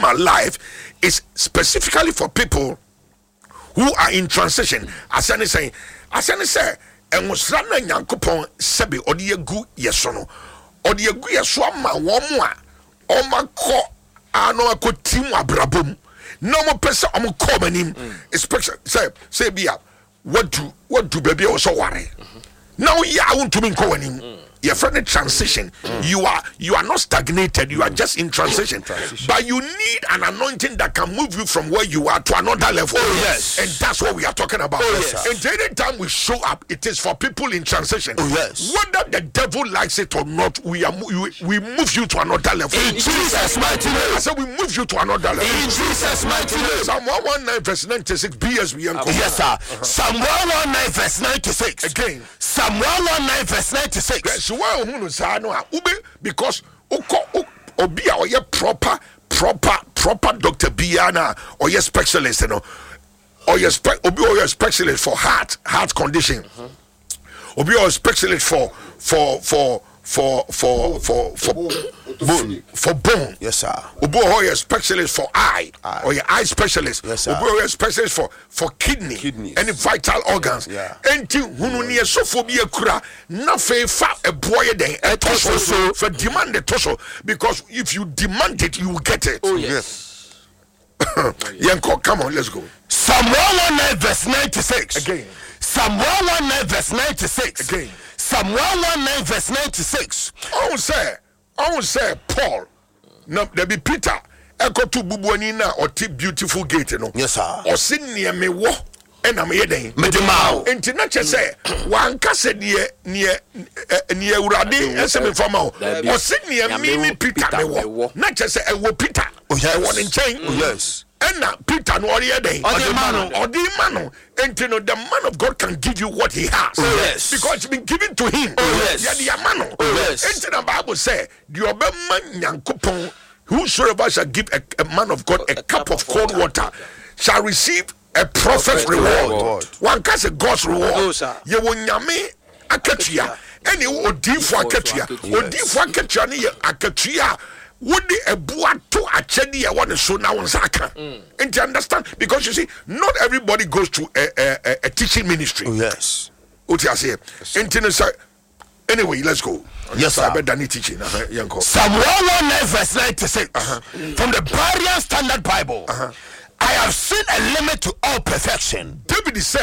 my life is specifically for people who are in transition. As I say, and was running Yankopon Sebi or the Egu Yesono or the Egu Yeswama Womwa or my co ano ko team abrabum. No more person I'm coming in. Especially say be up. What do baby also worry? Now I want to be going. Your friend transition. You are not stagnated. You are just in transition. But you need an anointing that can move you from where you are to another level. Oh, yes. And that's what we are talking about. Oh, yes. And any time we show up, it is for people in transition. Oh, yes. Whether the devil likes it or not, we move you to another level. In Jesus' mighty name. I said we move you to another level. In Jesus' mighty name. Psalm 119 verse 96 BSB. Yes, sir. Psalm 119 verse 96. Again. Psalm 119 verse 96. So why because obi a oye proper doctor biana or your specialist, you know, or your specialist for heart condition, obi or specialist for bone. Yes, sir. Obi or your specialist for eye or your eye specialist. Yes, sir. Obi or your specialist for kidney and vital organs. Yeah. Enti hunu ni esophobia kura na fe fa eboye den etoso for demand the toso, because if you demand it you will get it. Oh yes. Yanko, come on, let's go. Psalm 119 verse 96. Again. Psalm 119 verse 96. Again. Psalm 119 verse 96. I will say Paul. No, there be Peter. Eko to bubuani na oti beautiful gate, you know. Yes, sir. Or sin near me wo. And I'm here then. Medimao. And Tinacha say, one case near Uradi, as a formal. Or sin near me, Peter. Not just say, I will Peter. Oh, yes. I want in chain. Oh, yes. And now Peter no other day. Or the man. And you know the man of God can give you what he has. Oh, yes. Because it's been given to him. Oh, yes. Yeah, the man. Oh, yes. And the Bible say, the Oberman Yankupon, whosoever shall give a man of God a cup of cold water shall receive a prophet's reward. One can say God's reward. You will nyame akatua. Any odi for akatua. Odi for akatua ni akatua. Would the ebua to achedi want to show now on Zaka? And you understand? Because you see, not everybody goes to a teaching ministry. Oh, yes. What you say? Anyway, let's go. Yes, sir. I bet Danny teaching. Psalm 119 verse 96. From the Berean Standard Bible. I have seen a limit to all perfection. David is saying.